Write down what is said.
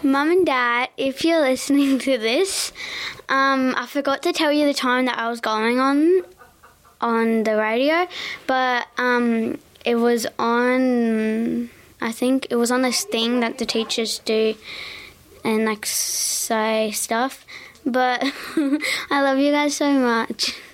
Mum and Dad, if you're listening to this, I forgot to tell you the time that I was going on the radio, but it was on, I think it was on this thing that the teachers do and like say stuff. But I love you guys so much.